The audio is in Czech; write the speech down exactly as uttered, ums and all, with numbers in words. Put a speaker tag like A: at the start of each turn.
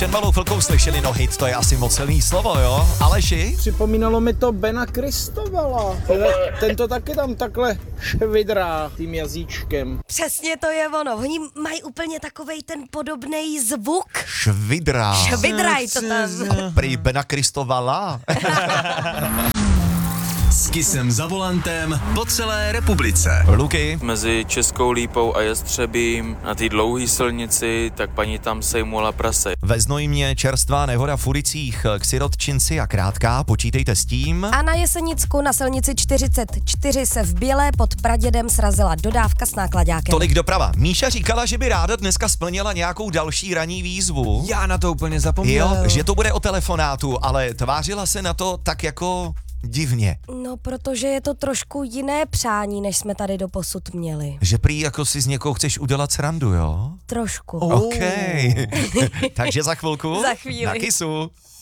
A: Ten malou chvilkou slyšeli, no hit, to je asi moc silný slovo, jo? Aleši?
B: Připomínalo mi to Bena Kristovala. Ten to taky tam takhle švidrá tím jazyčkem.
C: Přesně to je ono. Oni mají úplně takovej ten podobný zvuk.
A: Švidrá.
C: Švidraj to tam.
A: Prý Bena Kristovala.
D: S Kissem za volantem po celé republice.
A: Luky.
E: Mezi Českou Lípou a Jestřebím na té dlouhé silnici, tak paní tam sejmula prase.
A: Ve Znojmě čerstvá nehoda v ulicích k Sirotčinci a Krátká, počítejte s tím.
C: A na Jesenicku na silnici čtyřicet čtyři se v Bělé pod Pradědem srazila dodávka s nákladákem.
A: Tolik doprava. Míša říkala, že by ráda dneska splnila nějakou další ranní výzvu.
F: Já na to úplně zapomněl.
A: Jo, že to bude o telefonátu, ale tvářila se na to tak jako divně.
C: No, protože je to trošku jiné přání, než jsme tady doposud měli.
A: Že prý jako si z někoho chceš udělat srandu, jo?
C: Trošku.
A: OK. Takže za chvilku
C: Za chvíli.
A: na Kissu.